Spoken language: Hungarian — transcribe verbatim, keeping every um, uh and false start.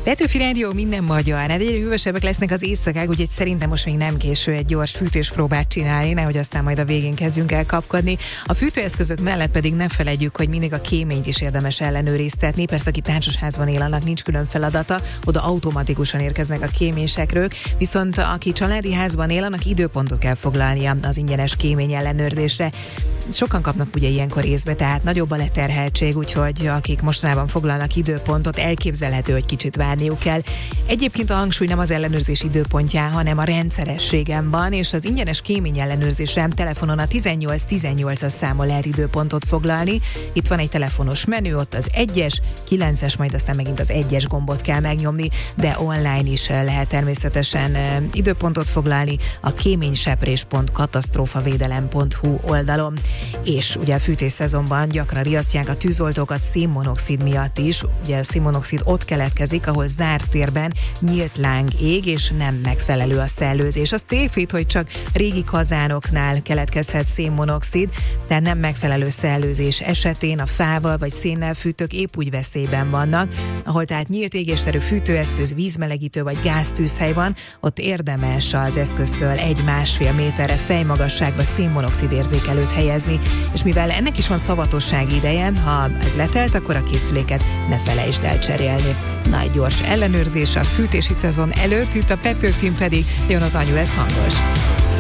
Petőfi Rádió, minden magyar. Hát egyre hűvösebbek lesznek az éjszakák, úgyhogy szerintem most még nem késő egy gyors fűtéspróbát csinálni, nehogy aztán majd a végén kezdjünk el kapkodni. A fűtőeszközök mellett pedig ne feledjük, hogy mindig a kéményt is érdemes ellenőriztetni. Persze, aki társasházban él, annak nincs külön feladata, oda automatikusan érkeznek a kéménysekrők, viszont aki családi házban él, annak időpontot kell foglalnia az ingyenes kémény ellenőrzésre. Sokan kapnak ugye ilyenkor észbe, tehát nagyobb a leterheltség, úgyhogy akik mostanában foglalnak időpontot, elképzelhető, hogy kicsit várniuk kell. Egyébként a hangsúly nem az ellenőrzés időpontján, hanem a rendszerességen van, és az ingyenes kémény ellenőrzésre telefonon a tizennyolc tizennyolcas számon lehet időpontot foglalni. Itt van egy telefonos menü, ott az egyes, kilences, majd aztán megint az egyes gombot kell megnyomni, de online is lehet természetesen időpontot foglalni a kéményseprés pont katasztrófavédelem pont hu oldalon. És ugye a fűtés szezonban gyakran riasztják a tűzoltókat szénmonoxid miatt is. Ugye a szénmonoxid ott keletkezik, ahol zárt térben nyílt láng ég, és nem megfelelő a szellőzés. Az tévhit, hogy csak régi kazánoknál keletkezhet szénmonoxid, tehát nem megfelelő szellőzés esetén a fával vagy szénnel fűtők épp úgy veszélyben vannak. Ahol tehát nyílt égésszerű fűtőeszköz, vízmelegítő vagy gáztűzhely van, ott érdemes az eszköztől egy-másfél méterre fejmagasságba szénmonoxid érzékelőt helyezni, és mivel ennek is van szavatossági ideje, ha ez letelt, akkor a készüléket ne felejtsd el cserélni. Nagy gyors ellenőrzés a fűtési szezon előtt, itt a Petőfin pedig jön az Anyu lesz hangos.